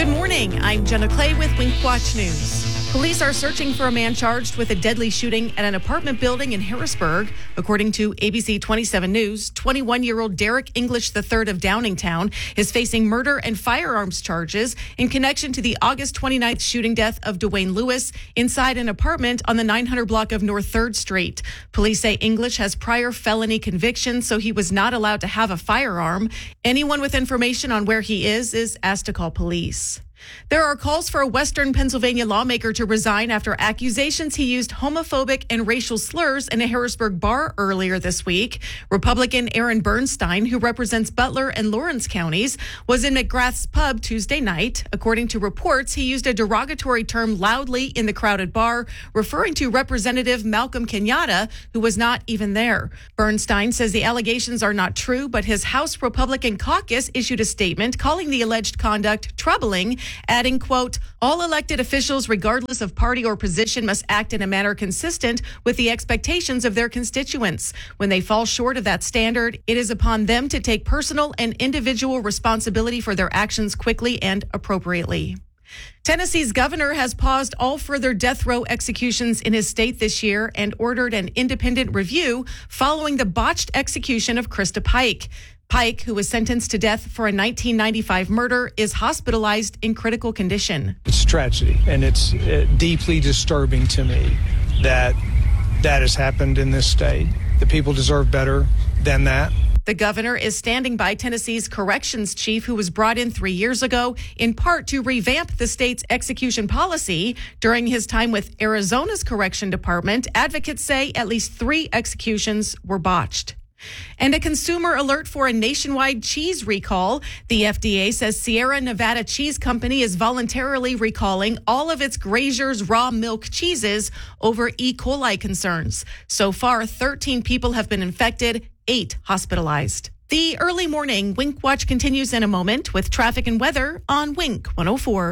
Good morning. I'm Jenna Clay with Wink Watch News. Police are searching for a man charged with a deadly shooting at an apartment building in Harrisburg. According to ABC 27 News, 21-year-old Derek English III of Downingtown is facing murder and firearms charges in connection to the August 29th shooting death of Dwayne Lewis inside an apartment on the 900 block of North 3rd Street. Police say English has prior felony convictions, so he was not allowed to have a firearm. Anyone with information on where he is asked to call police. There are calls for a Western Pennsylvania lawmaker to resign after accusations he used homophobic and racial slurs in a Harrisburg bar earlier this week. Republican Aaron Bernstein, who represents Butler and Lawrence counties, was in McGrath's pub Tuesday night. According to reports, he used a derogatory term loudly in the crowded bar, referring to Representative Malcolm Kenyatta, who was not even there. Bernstein says the allegations are not true, but his House Republican caucus issued a statement calling the alleged conduct troubling, adding, quote, all elected officials, regardless of party or position, must act in a manner consistent with the expectations of their constituents. When they fall short of that standard, it is upon them to take personal and individual responsibility for their actions quickly and appropriately. Tennessee's governor has paused all further death row executions in his state this year and ordered an independent review following the botched execution of Krista Pike. Pike, who was sentenced to death for a 1995 murder, is hospitalized in critical condition. It's tragedy, and it's deeply disturbing to me that has happened in this state. The people deserve better than that. The governor is standing by Tennessee's corrections chief, who was brought in 3 years ago, in part to revamp the state's execution policy. During his time with Arizona's correction department, advocates say at least 3 executions were botched. And a consumer alert for a nationwide cheese recall. The FDA says Sierra Nevada Cheese Company is voluntarily recalling all of its Grazier's raw milk cheeses over E. coli concerns. So far, 13 people have been infected, 8 hospitalized. The early morning Wink Watch continues in a moment with traffic and weather on Wink 104.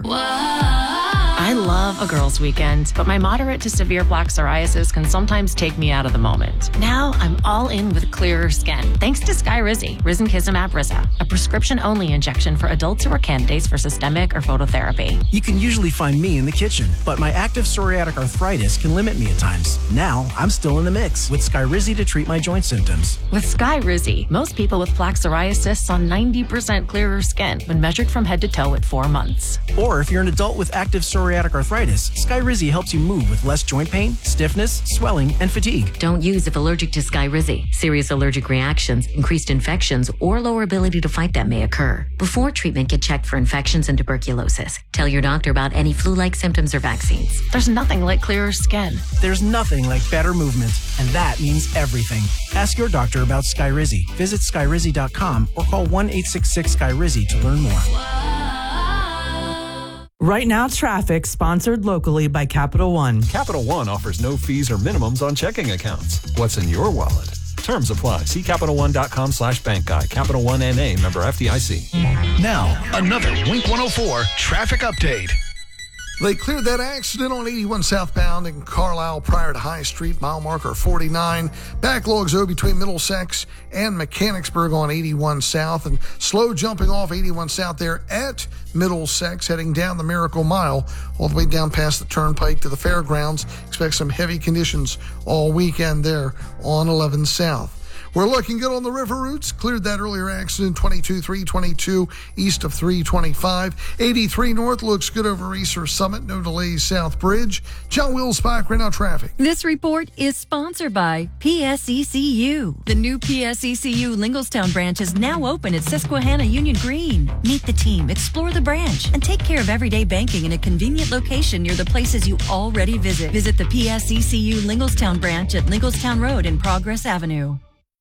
I love a girls' weekend, but my moderate to severe plaque psoriasis can sometimes take me out of the moment. Now I'm all in with clearer skin, thanks to Skyrizi, risankizumab Riza, a prescription-only injection for adults who are candidates for systemic or phototherapy. You can usually find me in the kitchen, but my active psoriatic arthritis can limit me at times. Now I'm still in the mix with Skyrizi to treat my joint symptoms. With Skyrizi, most people with plaque psoriasis saw 90% clearer skin when measured from head to toe at 4 months. Or if you're an adult with active psoriatic arthritis, Skyrizi helps you move with less joint pain, stiffness, swelling, and fatigue. Don't use if allergic to Skyrizi. Serious allergic reactions, increased infections, or lower ability to fight them may occur. Before treatment, get checked for infections and tuberculosis. Tell your doctor about any flu-like symptoms or vaccines. There's nothing like clearer skin. There's nothing like better movement, and that means everything. Ask your doctor about Skyrizi. Visit Skyrizi.com or call 1-866-SKYRIZI to learn more. Right Now Traffic, sponsored locally by Capital One. Capital One offers no fees or minimums on checking accounts. What's in your wallet? Terms apply. See CapitalOne.com/bank guide. Capital One NA, member FDIC. Now, another Wink 104 traffic update. They cleared that accident on 81 southbound in Carlisle prior to High Street, mile marker 49. Backlogs, though, between Middlesex and Mechanicsburg on 81 south, and slow jumping off 81 south there at Middlesex, heading down the Miracle Mile, all the way down past the Turnpike to the Fairgrounds. Expect some heavy conditions all weekend there on 11 south. We're looking good on the river routes. Cleared that earlier accident, 22-322 east of 325. 83 north looks good over Easter Summit. No delays South Bridge. John Wills, Right Now Traffic. This report is sponsored by PSECU. The new PSECU Lingelstown branch is now open at Susquehanna Union Green. Meet the team, explore the branch, and take care of everyday banking in a convenient location near the places you already visit. Visit the PSECU Lingelstown branch at Lingelstown Road and Progress Avenue.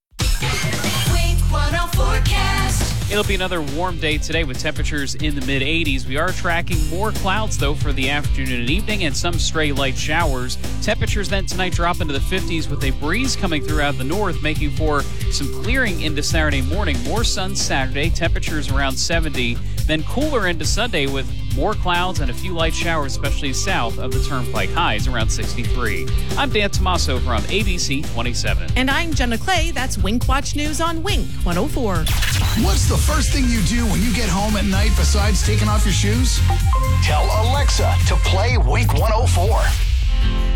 It'll be another warm day today with temperatures in the mid-80s. We are tracking more clouds, though, for the afternoon and evening and some stray light showers. Temperatures then tonight drop into the 50s with a breeze coming throughout the north, making for some clearing into Saturday morning. More sun Saturday, temperatures around 70. Then cooler into Sunday with More clouds and a few light showers, especially south of the Turnpike. Highs around 63. I'm Dan Tomaso from ABC 27. And I'm Jenna Clay. That's Wink Watch News on Wink 104. What's the first thing you do when you get home at night besides taking off your shoes? Tell Alexa to play Wink 104.